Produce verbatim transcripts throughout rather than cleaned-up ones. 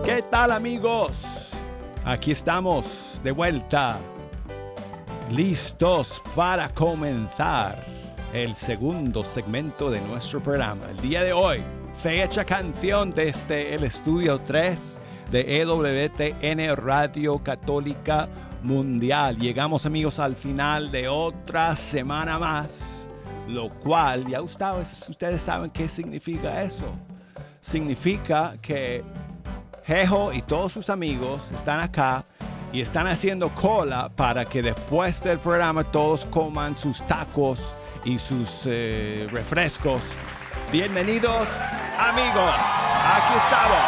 ¿Qué tal, amigos? Aquí estamos de vuelta, listos para comenzar el segundo segmento de nuestro programa. El día de hoy, fecha canción desde el estudio tres de E W T N Radio Católica Mundial. Llegamos, amigos, al final de otra semana más, lo cual ya ustedes, ustedes saben qué significa eso. Significa que Jejo y todos sus amigos están acá y están haciendo cola para que después del programa todos coman sus tacos y sus eh, refrescos. Bienvenidos, amigos. Aquí estamos.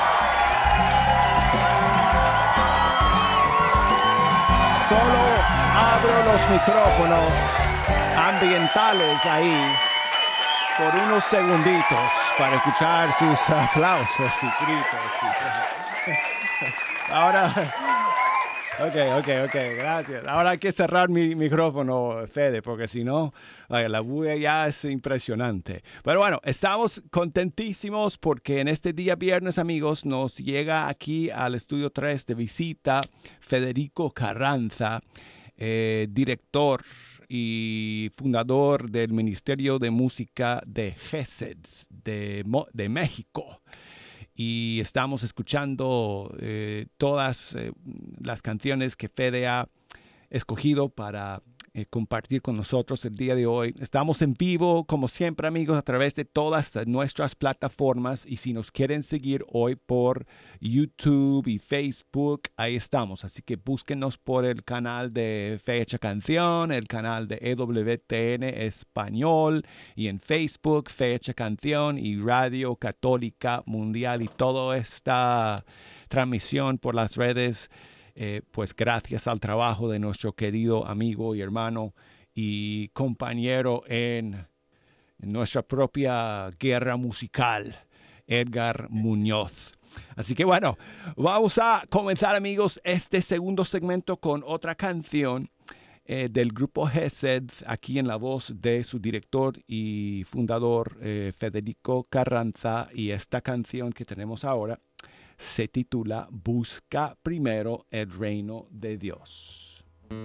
Solo abro los micrófonos ambientales ahí por unos segunditos para escuchar sus aplausos y gritos. Ahora, ok, ok, ok, gracias. Ahora hay que cerrar mi micrófono, Fede, porque si no, la bulla ya es impresionante. Pero bueno, estamos contentísimos porque en este día viernes, amigos, nos llega aquí al estudio tres de visita Federico Carranza, eh, director y fundador del Ministerio de Música de Gesed de, de México. Y estamos escuchando eh, todas eh, las canciones que Fede ha escogido para eh, compartir con nosotros el día de hoy. Estamos en vivo, como siempre, amigos, a través de todas nuestras plataformas. Y si nos quieren seguir hoy por YouTube y Facebook, ahí estamos. Así que búsquenos por el canal de Fecha Canción, el canal de E W T N Español, y en Facebook, Fecha Canción y Radio Católica Mundial. Y toda esta transmisión por las redes, Eh, pues gracias al trabajo de nuestro querido amigo y hermano y compañero en, en nuestra propia guerra musical, Edgar Muñoz. Así que bueno, vamos a comenzar, amigos, este segundo segmento con otra canción eh, del grupo Gesed, aquí en la voz de su director y fundador eh, Federico Carranza, y esta canción que tenemos ahora se titula Busca primero el reino de Dios.